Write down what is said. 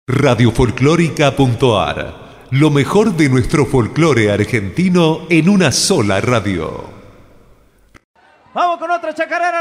Radiofolclórica.ar. Lo mejor de nuestro folclore argentino en una sola radio. Vamos con otra chacarera.